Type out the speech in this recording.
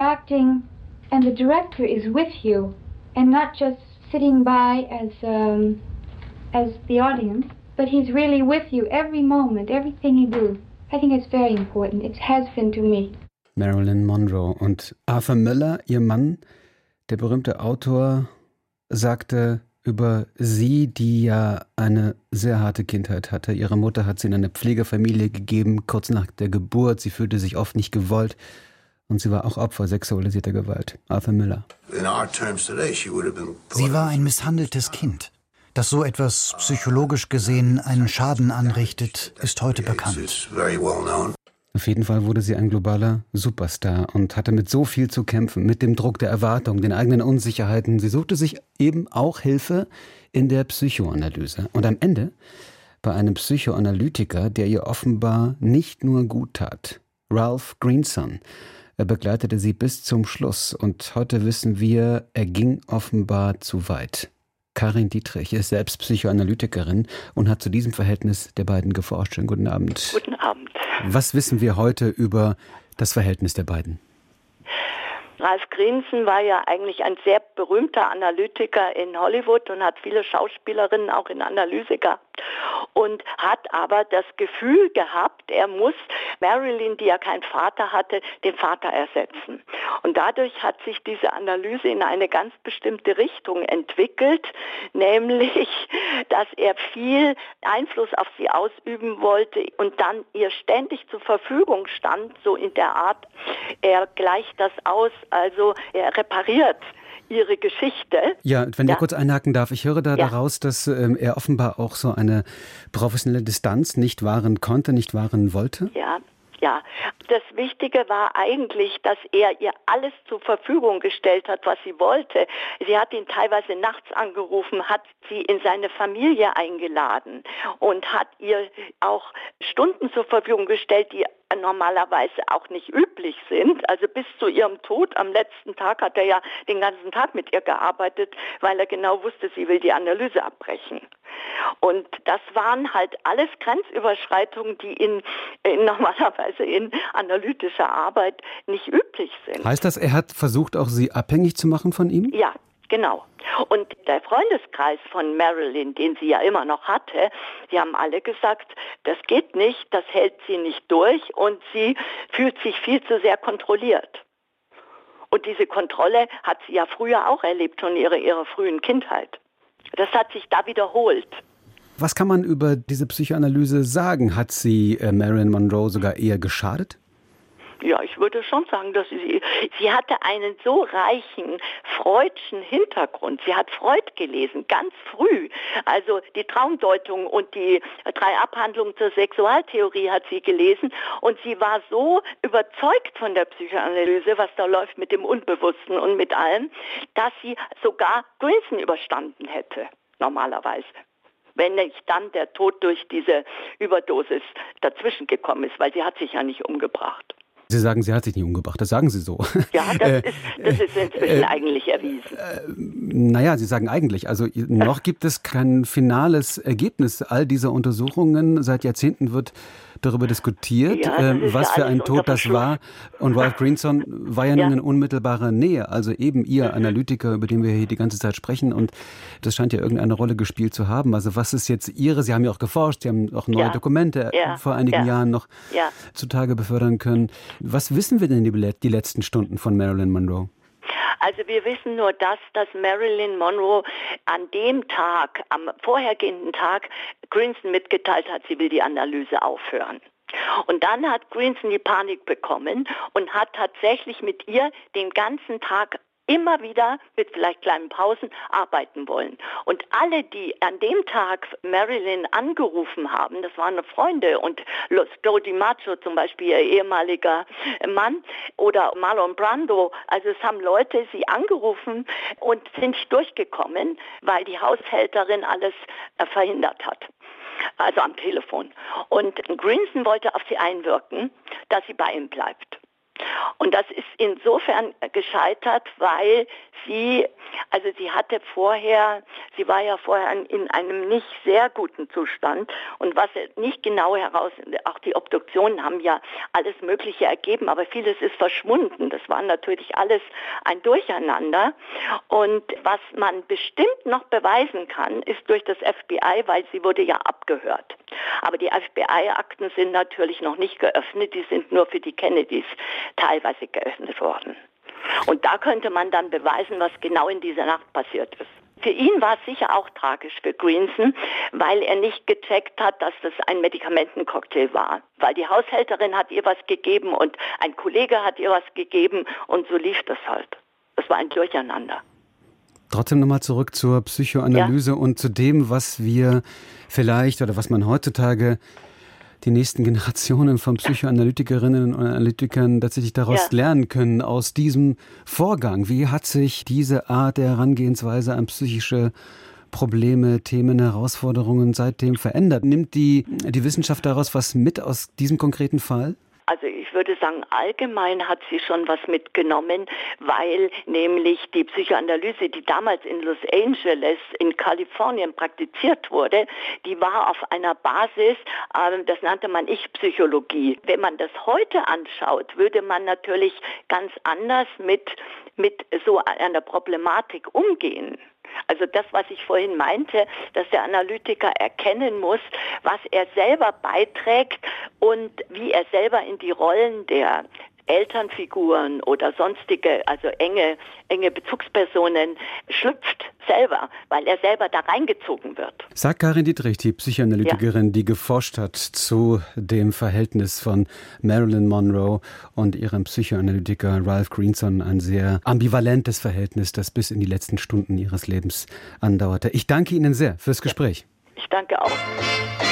acting and the director is with you and not just sitting by as the audience, but he's really with you every moment, everything you do. I think it's very important. It has been to me. Marilyn Monroe. Und Arthur Miller, ihr Mann, der berühmte Autor, sagte über sie, die ja eine sehr harte Kindheit hatte. Ihre Mutter hat sie in eine Pflegefamilie gegeben, kurz nach der Geburt. Sie fühlte sich oft nicht gewollt und sie war auch Opfer sexualisierter Gewalt. Arthur Miller. Sie war ein misshandeltes Kind. Dass so etwas psychologisch gesehen einen Schaden anrichtet, ist heute bekannt. Auf jeden Fall wurde sie ein globaler Superstar und hatte mit so viel zu kämpfen, mit dem Druck der Erwartung, den eigenen Unsicherheiten. Sie suchte sich eben auch Hilfe in der Psychoanalyse. Und am Ende bei einem Psychoanalytiker, der ihr offenbar nicht nur gut tat. Ralph Greenson. Er begleitete sie bis zum Schluss. Und heute wissen wir, er ging offenbar zu weit. Karin Dietrich ist selbst Psychoanalytikerin und hat zu diesem Verhältnis der beiden geforscht. Schönen guten Abend. Guten Abend. Was wissen wir heute über das Verhältnis der beiden? Ralph Greenson war ja eigentlich ein sehr berühmter Analytiker in Hollywood und hat viele Schauspielerinnen auch in Analyse gehabt und hat aber das Gefühl gehabt, er muss Marilyn, die ja keinen Vater hatte, den Vater ersetzen. Und dadurch hat sich diese Analyse in eine ganz bestimmte Richtung entwickelt, nämlich, dass er viel Einfluss auf sie ausüben wollte und dann ihr ständig zur Verfügung stand, so in der Art, er gleicht das aus, also er repariert ihre Geschichte. Ja, wenn ich kurz einhaken darf, ich höre daraus, dass er offenbar auch so eine professionelle Distanz nicht wahren konnte, nicht wahren wollte. Ja, das Wichtige war eigentlich, dass er ihr alles zur Verfügung gestellt hat, was sie wollte. Sie hat ihn teilweise nachts angerufen, hat sie in seine Familie eingeladen und hat ihr auch Stunden zur Verfügung gestellt, die normalerweise auch nicht üblich sind. Also bis zu ihrem Tod am letzten Tag hat er ja den ganzen Tag mit ihr gearbeitet, weil er genau wusste, sie will die Analyse abbrechen. Und das waren halt alles Grenzüberschreitungen, die normalerweise in analytischer Arbeit nicht üblich sind. Heißt das, er hat versucht, auch sie abhängig zu machen von ihm? Ja, genau. Und der Freundeskreis von Marilyn, den sie ja immer noch hatte, die haben alle gesagt, das geht nicht, das hält sie nicht durch und sie fühlt sich viel zu sehr kontrolliert. Und diese Kontrolle hat sie ja früher auch erlebt, schon in ihrer frühen Kindheit. Das hat sich da wiederholt. Was kann man über diese Psychoanalyse sagen? Hat sie Marilyn Monroe sogar eher geschadet? Ja, ich würde schon sagen, dass sie hatte einen so reichen freudschen Hintergrund. Sie hat Freud gelesen, ganz früh. Also die Traumdeutung und die 3 Abhandlungen zur Sexualtheorie hat sie gelesen. Und sie war so überzeugt von der Psychoanalyse, was da läuft mit dem Unbewussten und mit allem, dass sie sogar Greenson überstanden hätte, normalerweise. Wenn nicht dann der Tod durch diese Überdosis dazwischen gekommen ist, weil sie hat sich ja nicht umgebracht. Sie sagen, sie hat sich nicht umgebracht, das sagen Sie so. Ja, das ist inzwischen eigentlich erwiesen. Naja, Sie sagen eigentlich, also noch gibt es kein finales Ergebnis all dieser Untersuchungen. Seit Jahrzehnten wird darüber diskutiert, was für ein Tod das war. Und Ralph Greenson war ja nun in unmittelbarer Nähe, also eben Ihr Analytiker, über den wir hier die ganze Zeit sprechen. Und das scheint ja irgendeine Rolle gespielt zu haben. Also was ist jetzt Ihre, Sie haben ja auch geforscht, Sie haben auch neue Dokumente vor einigen Jahren noch zutage befördern können. Was wissen wir denn die letzten Stunden von Marilyn Monroe? Also wir wissen nur das, dass Marilyn Monroe an dem Tag, am vorhergehenden Tag, Greenson mitgeteilt hat, sie will die Analyse aufhören. Und dann hat Greenson die Panik bekommen und hat tatsächlich mit ihr den ganzen Tag immer wieder mit vielleicht kleinen Pausen arbeiten wollen. Und alle, die an dem Tag Marilyn angerufen haben, das waren Freunde und Joe DiMaggio zum Beispiel, ihr ehemaliger Mann, oder Marlon Brando, also es haben Leute sie angerufen und sind nicht durchgekommen, weil die Haushälterin alles verhindert hat. Also am Telefon. Und Greenson wollte auf sie einwirken, dass sie bei ihm bleibt. Und das ist insofern gescheitert, weil sie war ja vorher in einem nicht sehr guten Zustand und was nicht genau auch die Obduktionen haben ja alles Mögliche ergeben, aber vieles ist verschwunden. Das war natürlich alles ein Durcheinander und was man bestimmt noch beweisen kann, ist durch das FBI, weil sie wurde ja abgehört. Aber die FBI-Akten sind natürlich noch nicht geöffnet, die sind nur für die Kennedys teilweise geöffnet worden. Und da könnte man dann beweisen, was genau in dieser Nacht passiert ist. Für ihn war es sicher auch tragisch für Greenson, weil er nicht gecheckt hat, dass das ein Medikamentencocktail war. Weil die Haushälterin hat ihr was gegeben und ein Kollege hat ihr was gegeben und so lief das halt. Das war ein Durcheinander. Trotzdem nochmal zurück zur Psychoanalyse und zu dem, was wir vielleicht oder was man heutzutage die nächsten Generationen von Psychoanalytikerinnen und Analytikern tatsächlich daraus lernen können, aus diesem Vorgang. Wie hat sich diese Art der Herangehensweise an psychische Probleme, Themen, Herausforderungen seitdem verändert? Nimmt die Wissenschaft daraus was mit aus diesem konkreten Fall? Also ich würde sagen, allgemein hat sie schon was mitgenommen, weil nämlich die Psychoanalyse, die damals in Los Angeles in Kalifornien praktiziert wurde, die war auf einer Basis, das nannte man Ich-Psychologie. Wenn man das heute anschaut, würde man natürlich ganz anders mit so einer Problematik umgehen. Also das, was ich vorhin meinte, dass der Analytiker erkennen muss, was er selber beiträgt und wie er selber in die Rollen der Elternfiguren oder sonstige, also enge Bezugspersonen schlüpft selber, weil er selber da reingezogen wird. Sagt Karin Dietrich, die Psychoanalytikerin, die geforscht hat zu dem Verhältnis von Marilyn Monroe und ihrem Psychoanalytiker Ralph Greenson, ein sehr ambivalentes Verhältnis, das bis in die letzten Stunden ihres Lebens andauerte. Ich danke Ihnen sehr fürs Gespräch. Ich danke auch.